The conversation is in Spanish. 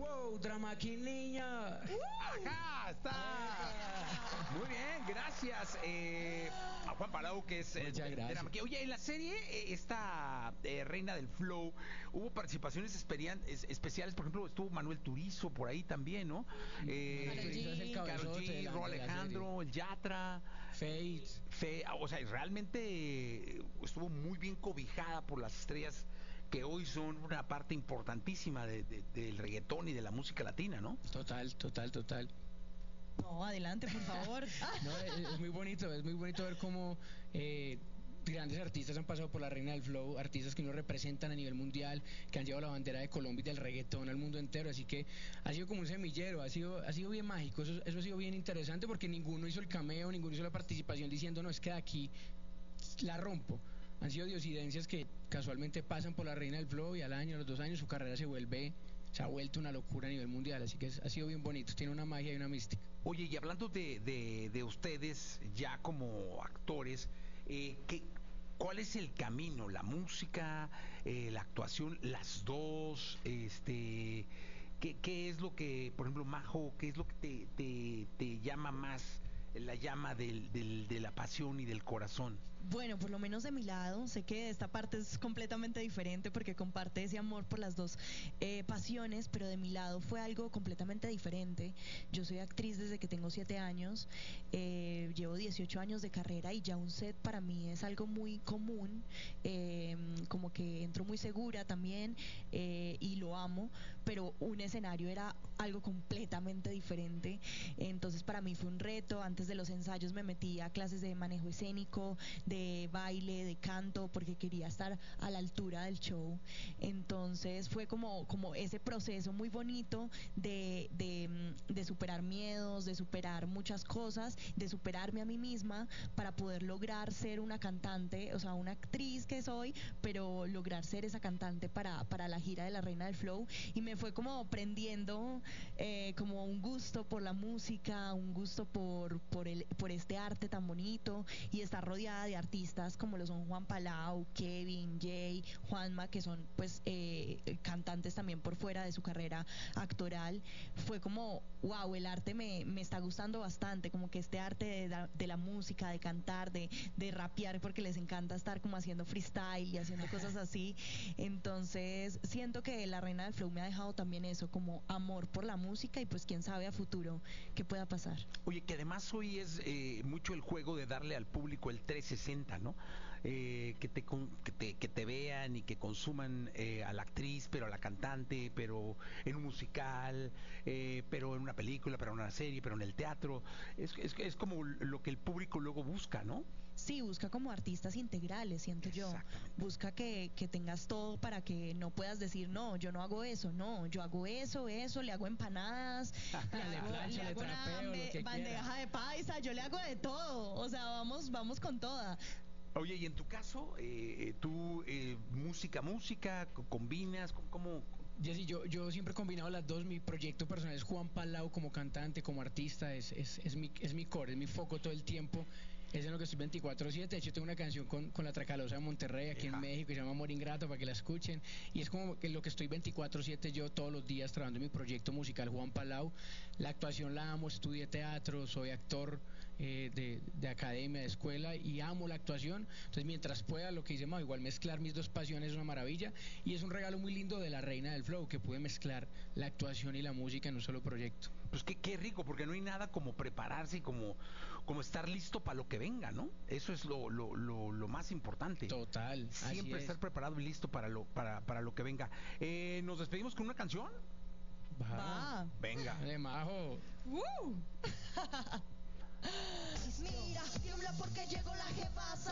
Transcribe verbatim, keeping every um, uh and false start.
Wow, Drama King niña. Acá está. Muy bien, gracias eh, a Juan Palau, que es eh, Muchas gracias. Drama King. Oye, en la serie, eh, esta eh, Reina del Flow, hubo participaciones esperian- es- especiales. Por ejemplo, estuvo Manuel Turizo por ahí también, ¿no? Eh, Manuel Turizo es el Karol cabezote G, de la- Ro de la Alejandro, el Yatra. Fates. Fe, o sea, realmente eh, estuvo muy bien cobijada por las estrellas que hoy son una parte importantísima de- de- del reggaetón y de la música latina, ¿no? Total, total, total. No, adelante, por favor. No, es, es muy bonito, es muy bonito ver cómo eh, grandes artistas han pasado por la Reina del Flow, artistas que nos representan a nivel mundial, que han llevado la bandera de Colombia y del reggaetón al mundo entero, así que ha sido como un semillero, ha sido, ha sido bien mágico, eso, eso ha sido bien interesante porque ninguno hizo el cameo, ninguno hizo la participación diciendo, no, es que de aquí la rompo. Han sido diosidencias que casualmente pasan por la Reina del Flow y al año, a los dos años su carrera se vuelve, se ha vuelto una locura a nivel mundial, así que es, ha sido bien bonito, tiene una magia y una mística. Oye, y hablando de, de, de ustedes ya como actores, eh, ¿qué, ¿cuál es el camino? ¿La música, eh, la actuación, las dos? Este, ¿qué, ¿Qué es lo que, por ejemplo, Majo, qué es lo que te, te, te llama más la llama del, del, de la pasión y del corazón? Bueno, por lo menos de mi lado, sé que esta parte es completamente diferente porque comparte ese amor por las dos eh, pasiones, pero de mi lado fue algo completamente diferente. Yo soy actriz desde que tengo siete años, eh, llevo dieciocho años de carrera y ya un set para mí es algo muy común, eh, como que entro muy segura también eh, y lo amo, pero un escenario era algo completamente diferente. Entonces para mí fue un reto. Antes de los ensayos me metí a clases de manejo escénico, de baile, de canto, porque quería estar a la altura del show. Entonces fue como, como ese proceso muy bonito de, de, de superar miedos, de superar muchas cosas, de superarme a mí misma para poder lograr ser una cantante, o sea, una actriz que soy, pero lograr ser esa cantante para, para la gira de la Reina del Flow. Y me fue como prendiendo eh, como un gusto por la música, un gusto por, por, el, por este arte tan bonito y estar rodeada de artistas como lo son Juan Palau, Kevin, Jay, Juanma, que son pues eh, cantantes también por fuera de su carrera actoral. Fue como, wow, el arte me, me está gustando bastante, como que este arte de, la- de la música, de cantar, de, de rapear, porque les encanta estar como haciendo freestyle y haciendo cosas así. Entonces siento que la Reina del Flow me ha dejado también eso, como amor por la música y pues quién sabe a futuro qué pueda pasar. Oye, que además hoy es eh, mucho el juego de darle al público el trescientos sesenta, ¿no? Eh, que, te, con- que, te, que te vean y que consuman eh, a la actriz, pero a la cantante, pero en un musical, eh, pero en una película, pero en una serie, pero en el teatro. Es, es, es como lo que el público luego busca, ¿no? Sí, busca como artistas integrales, siento yo. Exactamente. Busca que, que tengas todo para que no puedas decir, no, yo no hago eso, no, yo hago eso, eso, le hago empanadas, le Le hago, plancho, le le hago una trapeo, lo be- que bandeja quiera. de paisa, yo le hago de todo. O sea, vamos, vamos con toda. Oye, y en tu caso, eh, tú, eh, música, música, co- combinas, ¿cómo? cómo- Jessy, yo, yo siempre he combinado las dos. Mi proyecto personal es Juan Palau como cantante, como artista. Es, es, es, mi, es mi core, es mi foco todo el tiempo. Es en lo que estoy veinticuatro siete. De hecho, tengo una canción con, con la Tracalosa de Monterrey, aquí Ejá. en México, que se llama Amor Ingrato, para que la escuchen. Y es como que lo que estoy veinticuatro siete yo todos los días trabajando en mi proyecto musical Juan Palau. La actuación la amo, estudié teatro, soy actor eh, de, de academia, de escuela, y amo la actuación. Entonces, mientras pueda, lo que dice Mau, igual mezclar mis dos pasiones es una maravilla. Y es un regalo muy lindo de la Reina del Flow, que pude mezclar la actuación y la música en un solo proyecto. Pues qué, qué rico, porque no hay nada como prepararse y como, como estar listo para lo que venga, ¿no? Eso es lo, lo, lo, lo más importante. Total, así Siempre es. estar preparado y listo para lo, para, para lo que venga. Eh, ¿Nos despedimos con una canción? Va. Venga. De Majo. ¡Uh! Mira, tiembla porque llegó la jefasa.